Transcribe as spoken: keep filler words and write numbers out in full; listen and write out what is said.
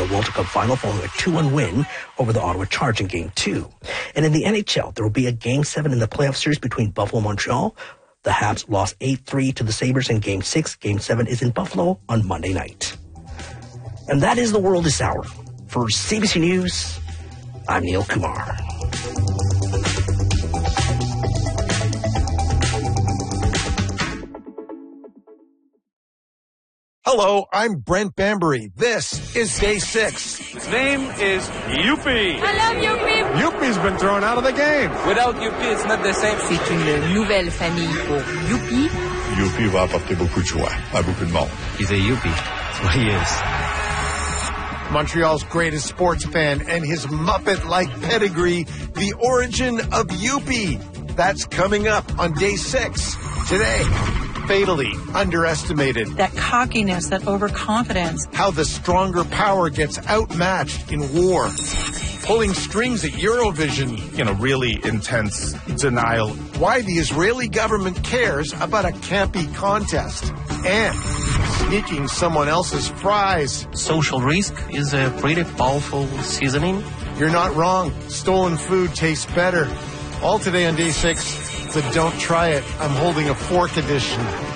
the World Cup final following a two one win over the Ottawa Charge in Game two. And in the N H L, there will be a Game seven in the playoff series between Buffalo and Montreal. The Habs lost eight three to the Sabres in Game six. Game seven is in Buffalo on Monday night. And that is the world this hour. For C B C News, I'm Neil Kumar. Hello, I'm Brent Bambury. This is Day six. His name is Youpi. I love Youpi. Youpi's been thrown out of the game. Without Youpi, it's not the same. C'est une nouvelle famille pour Youpi. Youpi va apporter beaucoup de joie à beaucoup de monde. He's a Youpi. That's what he is. Montreal's greatest sports fan and his Muppet-like pedigree, the origin of Youpi. That's coming up on Day six. Today, fatally underestimated. That cockiness, that overconfidence. How the stronger power gets outmatched in war. Pulling strings at Eurovision. In a really intense denial. Why the Israeli government cares about a campy contest. And sneaking someone else's fries. Social risk is a pretty powerful seasoning. You're not wrong. Stolen food tastes better. All today on Day six. The Don't Try It, I'm Holding a Fork edition.